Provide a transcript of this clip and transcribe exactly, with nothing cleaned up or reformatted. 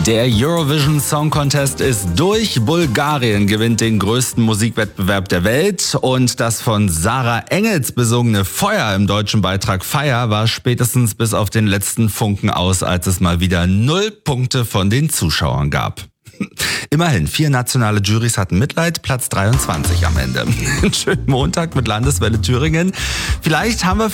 Der Eurovision Song Contest ist durch. Bulgarien gewinnt den größten Musikwettbewerb der Welt. Und das von Sarah Engels besungene Feuer im deutschen Beitrag Fire war spätestens bis auf den letzten Funken aus, als es mal wieder null Punkte von den Zuschauern gab. Immerhin, vier nationale Jurys hatten Mitleid, Platz dreiundzwanzig am Ende. Schönen Montag mit Landeswelle Thüringen. Vielleicht haben wir